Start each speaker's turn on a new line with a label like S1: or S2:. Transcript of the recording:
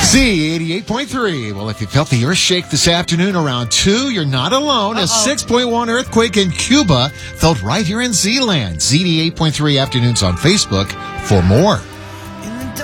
S1: Z88.3. Well, if you felt the earth shake this afternoon around 2, you're not alone. A 6.1 earthquake in Cuba felt right here in Z-Land. Z88.3 Afternoons on Facebook for more.